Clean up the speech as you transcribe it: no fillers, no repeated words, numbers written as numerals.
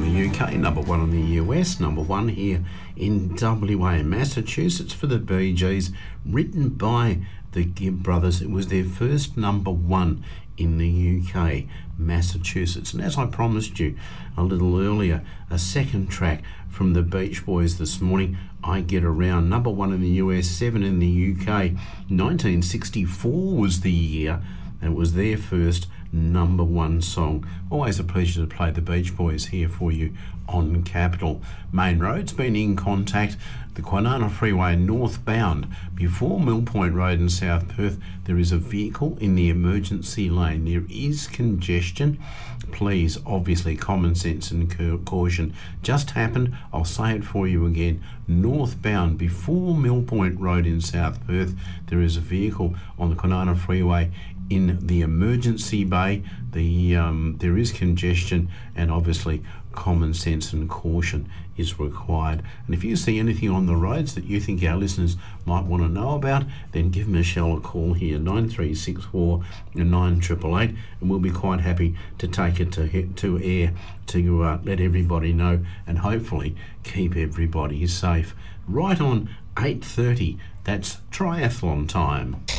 the UK, number one in the US, number one here in WA and Massachusetts for the Bee Gees, written by the Gibb brothers. It was their first number one in the UK, Massachusetts. And as I promised you a little earlier, a second track from the Beach Boys this morning, I Get Around, number one in the US, 7 in the UK. 1964 was the year, and it was their first number one song. Always a pleasure to play the Beach Boys here for you on Capital. Main Road's been in contact. The Kwinana Freeway northbound before Mill Point Road in South Perth, there is a vehicle in the emergency lane. There is congestion. Please, obviously, common sense and caution. Just happened. I'll say it for you again. Northbound before Mill Point Road in South Perth, there is a vehicle on the Kwinana Freeway in the emergency bay. There is congestion, and obviously common sense and caution is required. And if you see anything on the roads that you think our listeners might want to know about, then give Michelle a call here, 9364 9888, and we'll be quite happy to take it to air to let everybody know and hopefully keep everybody safe. Right on 8:30, that's triathlon time.